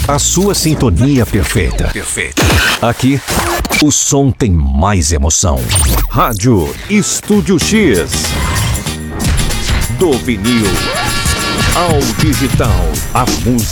A sua sintonia perfeita. Aqui, o som tem mais emoção. Rádio Estúdio X. Do vinil ao digital, a música